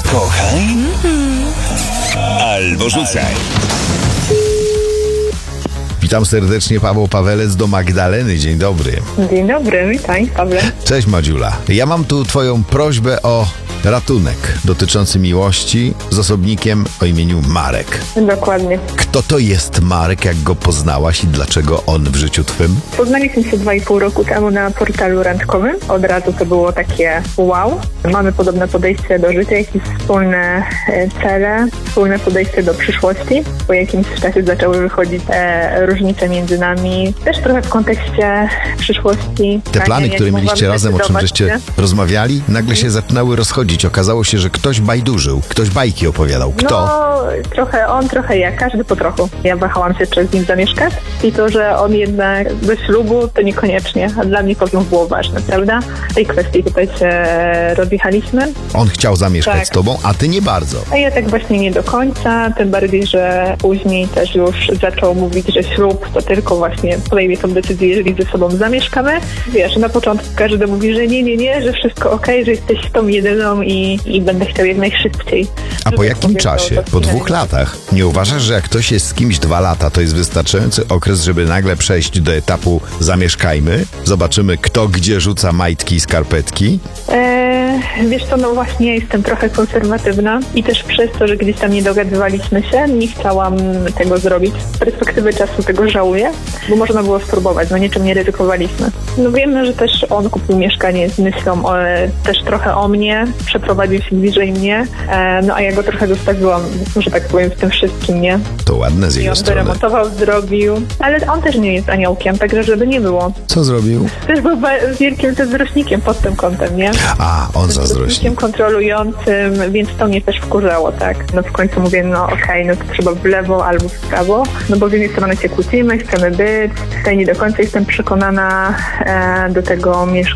Kochaj albo rzucaj. Witam serdecznie, Paweł Pawelec do Magdaleny. Dzień dobry. Dzień dobry, witaj, Pawle. Cześć, Madziula. Ja mam tu twoją prośbę o ratunek dotyczący miłości z osobnikiem o imieniu Marek. Dokładnie. Kto to jest Marek, jak go poznałaś i dlaczego on w życiu twym? Poznaliśmy się 2,5 roku temu na portalu randkowym. Od razu to było takie wow. Mamy podobne podejście do życia, jakieś wspólne cele, wspólne podejście do przyszłości. Po jakimś czasie zaczęły wychodzić różnice między nami. Też trochę w kontekście przyszłości. Te plany, które mieliście razem, o czym żeście rozmawiali, nagle się zaczynały rozchodzić. Okazało się, że ktoś bajdurzył, ktoś bajki opowiadał. Kto? No, trochę on, trochę ja, każdy po trochu. Ja wahałam się, czy z nim zamieszkać i to, że on jednak do ślubu, to niekoniecznie. A dla mnie to było ważne, prawda? W tej kwestii tutaj się rozjechaliśmy. On chciał zamieszkać z tobą, a ty nie bardzo. A ja tak właśnie nie do końca, tym bardziej, że później też już zaczął mówić, że ślub to tylko właśnie podejmie tą decyzję, jeżeli ze sobą zamieszkamy. Wiesz, na początku każdy mówi, że nie, że wszystko okej, że jesteś tą jedyną i będę chciał jak najszybciej. A po jakim czasie? Po 2 latach? Nie uważasz, że jak ktoś jest z kimś 2 lata, to jest wystarczający okres, żeby nagle przejść do etapu zamieszkajmy? Zobaczymy, kto gdzie rzuca majtki i skarpetki? Wiesz co, no właśnie jestem trochę konserwatywna i też przez to, że gdzieś tam nie dogadywaliśmy się, nie chciałam tego zrobić. Z perspektywy czasu tego żałuję, bo można było spróbować, no niczym nie ryzykowaliśmy. No wiemy, że też on kupił mieszkanie z myślą też trochę o mnie, przeprowadził się bliżej mnie, no a ja go trochę zostawiłam, że tak powiem, w tym wszystkim, nie? To ładne z jego strony. I on wyremontował, zrobił, ale on też nie jest aniołkiem, także żeby nie było. Co zrobił? Też był wielkim zazdrośnikiem pod tym kątem, nie? A, on zazdrośnik. Kontrolującym, więc to mnie też wkurzało, tak? No w końcu mówię, no okej, no to trzeba w lewo albo w prawo, no bo z jednej strony się kłócimy, chcemy być, tutaj nie do końca jestem przekonana do tego mieszkania.